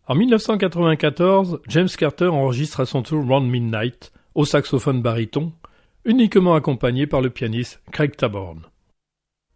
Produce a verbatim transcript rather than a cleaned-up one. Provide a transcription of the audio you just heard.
En mille neuf cent quatre-vingt-quatorze, James Carter enregistre à son tour Round Midnight, au saxophone baryton, uniquement accompagné par le pianiste Craig Taborn.